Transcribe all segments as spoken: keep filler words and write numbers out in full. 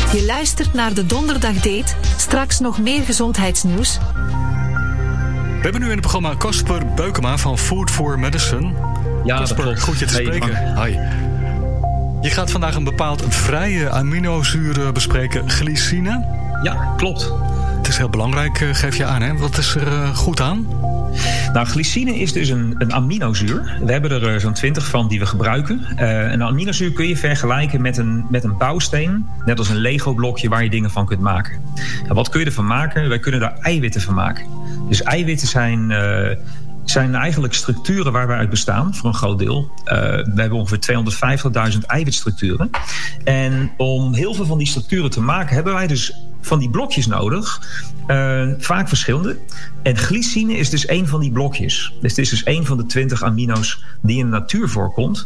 Je luistert naar de Donderdag Date. Straks nog meer gezondheidsnieuws. We hebben nu in het programma Casper Beukema van Food for Medicine. Ja, Casper, goed je te hey, spreken. man. Hi. Je gaat vandaag een bepaald vrije aminozuur bespreken, glycine. Ja, klopt. Het is heel belangrijk, geef je aan, hè? Wat is er uh, goed aan? Nou, glycine is dus een, een aminozuur. We hebben er uh, zo'n twintig van die we gebruiken. Uh, een aminozuur kun je vergelijken met een, met een bouwsteen. Net als een Lego-blokje waar je dingen van kunt maken. En wat kun je ervan maken? Wij kunnen daar eiwitten van maken. Dus eiwitten zijn... Uh, zijn eigenlijk structuren waar we uit bestaan, voor een groot deel. Uh, we hebben ongeveer tweehonderdvijftigduizend eiwitstructuren. En om heel veel van die structuren te maken, hebben wij dus van die blokjes nodig. Uh, vaak verschillende. En glycine is dus één van die blokjes. Dus het is dus één van de twintig amino's die in de natuur voorkomt.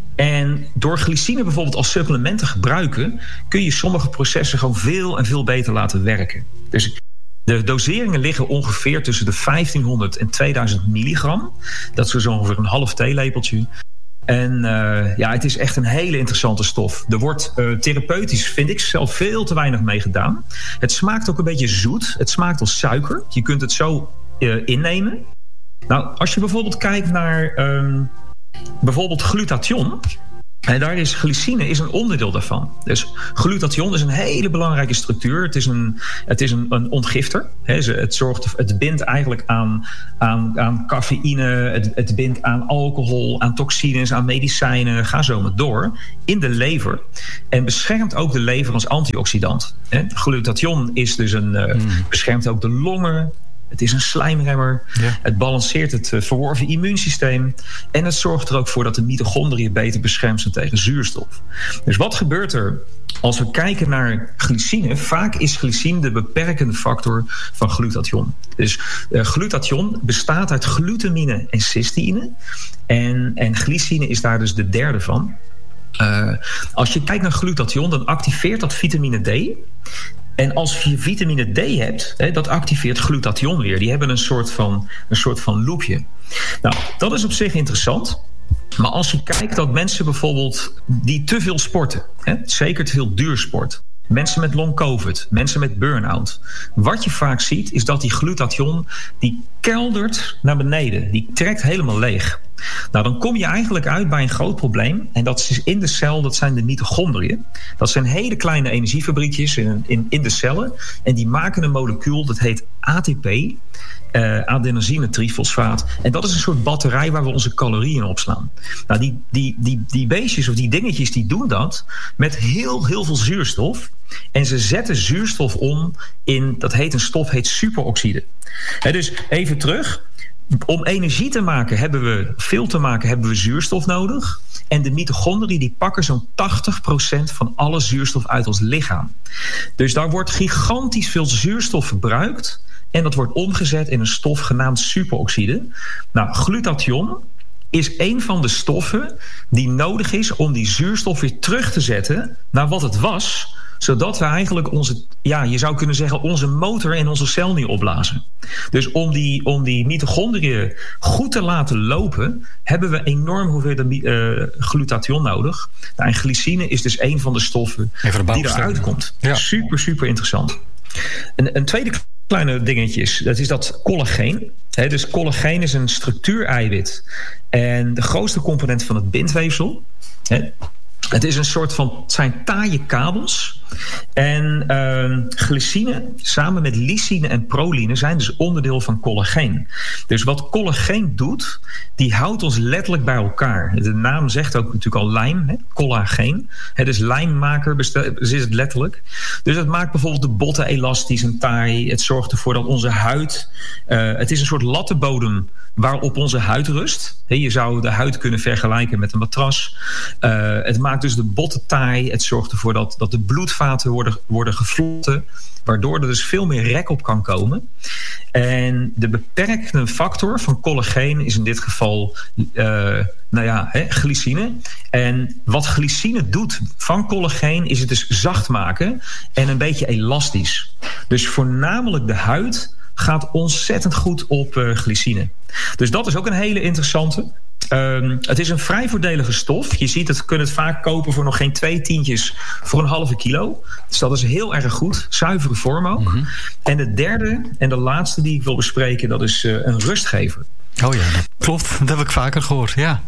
En door glycine bijvoorbeeld als supplement te gebruiken, kun je sommige processen gewoon veel en veel beter laten werken. Dus de doseringen liggen ongeveer tussen de vijftienhonderd en tweeduizend milligram. Dat is dus ongeveer een half theelepeltje. En uh, ja, het is echt een hele interessante stof. Er wordt uh, therapeutisch, vind ik zelf, veel te weinig mee gedaan. Het smaakt ook een beetje zoet. Het smaakt als suiker. Je kunt het zo uh, innemen. Nou, als je bijvoorbeeld kijkt naar um, bijvoorbeeld glutathion. En daar is glycine is een onderdeel daarvan. Dus glutathion is een hele belangrijke structuur. Het is een, het is een, een ontgifter. Het, zorgt, het bindt eigenlijk aan, aan, aan cafeïne. Het, het bindt aan alcohol, aan toxines, aan medicijnen. Ga zo maar door. In de lever. En beschermt ook de lever als antioxidant. Glutathion is dus een, mm. beschermt ook de longen. Het is een slijmremmer. Ja. Het balanceert het verworven immuunsysteem. En het zorgt er ook voor dat de mitochondriën beter beschermd zijn tegen zuurstof. Dus wat gebeurt er als we kijken naar glycine? Vaak is glycine de beperkende factor van glutathion. Dus uh, glutathion bestaat uit glutamine en cysteïne. En, en glycine is daar dus de derde van. Uh, als je kijkt naar glutathion, dan activeert dat vitamine D. En als je vitamine D hebt, hè, dat activeert glutathion weer. Die hebben een soort van, een soort van loopje. Nou, dat is op zich interessant. Maar als je kijkt dat mensen bijvoorbeeld die te veel sporten, hè, zeker te veel duursport, mensen met long covid, mensen met burn-out. Wat je vaak ziet is dat die glutathion, die keldert naar beneden. Die trekt helemaal leeg. Nou, dan kom je eigenlijk uit bij een groot probleem. En dat is in de cel, dat zijn de mitochondriën. Dat zijn hele kleine energiefabriekjes in, in, in de cellen. En die maken een molecuul, dat heet A T P. Uh, adenosine trifosfaat. En dat is een soort batterij waar we onze calorieën opslaan. Nou, die, die, die, die beestjes of die dingetjes, die doen dat met heel, heel veel zuurstof. En ze zetten zuurstof om in, dat heet een stof, heet superoxide. He, dus even terug. Om energie te maken hebben we, veel te maken, hebben we zuurstof nodig. En de mitochondriën die pakken zo'n tachtig procent van alle zuurstof uit ons lichaam. Dus daar wordt gigantisch veel zuurstof verbruikt. En dat wordt omgezet in een stof genaamd superoxide. Nou, glutathion is een van de stoffen die nodig is om die zuurstof weer terug te zetten naar wat het was, zodat we eigenlijk onze, ja, je zou kunnen zeggen, onze motor en onze cel niet opblazen. Dus om die, om die mitochondriën goed te laten lopen, hebben we enorm hoeveel uh, glutathion nodig. Nou, en glycine is dus een van de stoffen die eruit komt. Ja. Super, super interessant. Een, een tweede kleine dingetje is, dat is dat collageen. He, dus collageen is een structuureiwit. En de grootste component van het bindweefsel. He, het is een soort van, het zijn taaie kabels. En uh, glycine samen met lysine en proline zijn dus onderdeel van collageen. Dus wat collageen doet, die houdt ons letterlijk bij elkaar. De naam zegt ook natuurlijk al lijm, hè? Collageen. Het is lijmmaker, dus is het letterlijk. Dus het maakt bijvoorbeeld de botten elastisch en taai. Het zorgt ervoor dat onze huid, uh, het is een soort lattenbodem waarop onze huid rust. He, je zou de huid kunnen vergelijken met een matras. Uh, het maakt dus de botten taai. Het zorgt ervoor dat, dat de bloedvaten worden, worden gevlotten, waardoor er dus veel meer rek op kan komen. En de beperkende factor van collageen is in dit geval uh, nou ja, he, glycine. En wat glycine doet van collageen is het dus zacht maken en een beetje elastisch. Dus voornamelijk de huid gaat ontzettend goed op uh, glycine. Dus dat is ook een hele interessante. Um, het is een vrij voordelige stof. Je ziet het, kunt het vaak kopen voor nog geen twee tientjes voor een halve kilo. Dus dat is heel erg goed. Zuivere vorm ook. Mm-hmm. En de derde en de laatste die ik wil bespreken, dat is uh, een rustgever. Oh ja, dat klopt. Dat heb ik vaker gehoord, ja.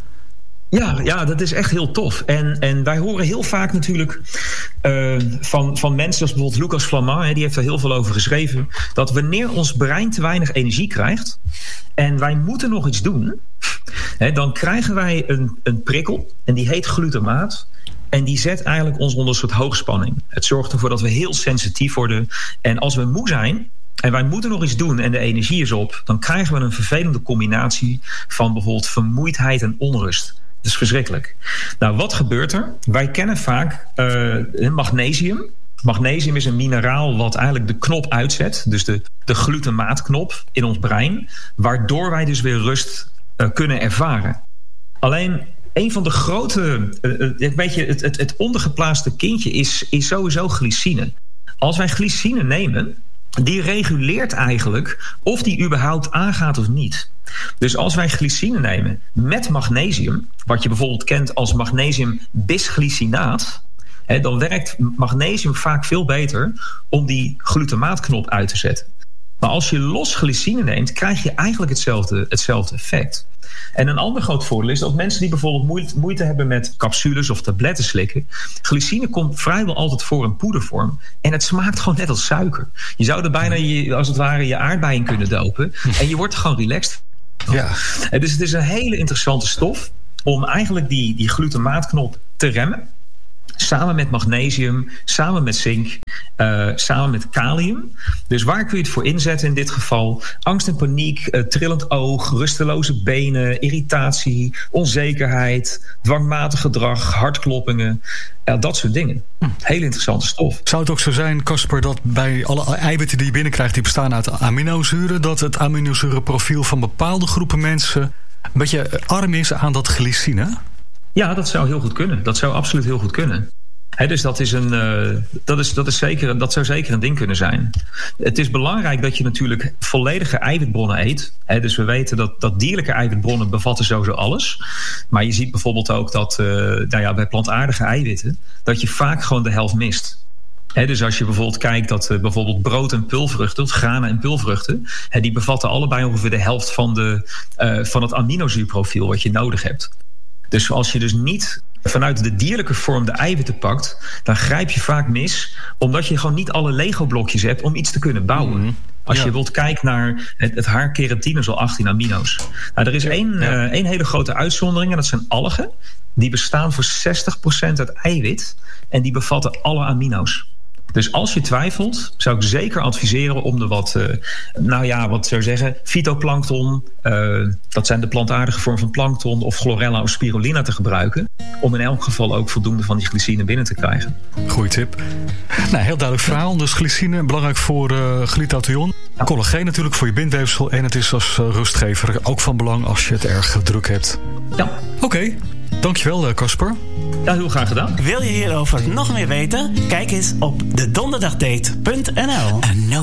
Ja, ja, dat is echt heel tof. En, en wij horen heel vaak natuurlijk uh, van, van mensen zoals bijvoorbeeld Lucas Flamand, hè, die heeft er heel veel over geschreven, dat wanneer ons brein te weinig energie krijgt en wij moeten nog iets doen, hè, dan krijgen wij een, een prikkel en die heet glutamaat. En die zet eigenlijk ons onder een soort hoogspanning. Het zorgt ervoor dat we heel sensitief worden. En als we moe zijn en wij moeten nog iets doen en de energie is op, dan krijgen we een vervelende combinatie van bijvoorbeeld vermoeidheid en onrust. Dat is verschrikkelijk. Nou, wat gebeurt er? Wij kennen vaak uh, magnesium. Magnesium is een mineraal wat eigenlijk de knop uitzet. Dus de, de glutamaatknop in ons brein. Waardoor wij dus weer rust uh, kunnen ervaren. Alleen een van de grote, uh, uh, weet je, het, het, het ondergeplaatste kindje is, is sowieso glycine. Als wij glycine nemen, die reguleert eigenlijk of die überhaupt aangaat of niet. Dus als wij glycine nemen met magnesium, wat je bijvoorbeeld kent als magnesium bisglycinaat, hè, dan werkt magnesium vaak veel beter om die glutamaatknop uit te zetten. Maar als je los glycine neemt, krijg je eigenlijk hetzelfde, hetzelfde effect. En een ander groot voordeel is dat mensen die bijvoorbeeld moeite, moeite hebben met capsules of tabletten slikken, glycine komt vrijwel altijd voor in poedervorm. En het smaakt gewoon net als suiker. Je zou er bijna je, als het ware je aardbeien kunnen dopen. En je wordt er gewoon relaxed. Ja. Dus het is een hele interessante stof om eigenlijk die, die glutamaatknop te remmen. Samen met magnesium, samen met zink, uh, samen met kalium. Dus waar kun je het voor inzetten in dit geval? Angst en paniek, uh, trillend oog, rusteloze benen, irritatie, onzekerheid, dwangmatig gedrag, hartkloppingen. Ja, dat soort dingen. Hele interessante stof. Zou het ook zo zijn, Casper, dat bij alle eiwitten die je binnenkrijgt, die bestaan uit aminozuren, dat het aminozurenprofiel van bepaalde groepen mensen een beetje arm is aan dat glycine? Ja, dat zou heel goed kunnen. Dat zou absoluut heel goed kunnen. He, dus dat, is een, uh, dat, is, dat, is zeker, dat zou zeker een ding kunnen zijn. Het is belangrijk dat je natuurlijk volledige eiwitbronnen eet. He, dus we weten dat, dat dierlijke eiwitbronnen bevatten sowieso alles. Maar je ziet bijvoorbeeld ook dat uh, nou ja, bij plantaardige eiwitten, dat je vaak gewoon de helft mist. He, dus als je bijvoorbeeld kijkt dat uh, bijvoorbeeld brood en pulvruchten, granen en pulvruchten, he, die bevatten allebei ongeveer de helft van, de, uh, van het aminozuurprofiel wat je nodig hebt. Dus als je dus niet vanuit de dierlijke vorm de eiwitten pakt, dan grijp je vaak mis, omdat je gewoon niet alle Lego-blokjes hebt om iets te kunnen bouwen. Mm, als ja. je bijvoorbeeld kijkt naar het, het haar keratine, zo achttien amino's. Nou, er is ja, één, ja. uh, één hele grote uitzondering en dat zijn algen. Die bestaan voor zestig procent uit eiwit en die bevatten alle amino's. Dus als je twijfelt, zou ik zeker adviseren om de wat, uh, nou ja, wat zou je zeggen, fytoplankton, uh, dat zijn de plantaardige vorm van plankton, of chlorella of spirulina te gebruiken, om in elk geval ook voldoende van die glycine binnen te krijgen. Goeie tip. Nou, heel duidelijk verhaal. Dus glycine, belangrijk voor uh, glutathion. Ja. Collageen natuurlijk voor je bindweefsel. En het is als uh, rustgever ook van belang als je het erg druk hebt. Ja. Oké. Okay. Dankjewel, Casper. Ja, heel graag gedaan. Wil je hierover nog meer weten? Kijk eens op de donderdagdate punt n l.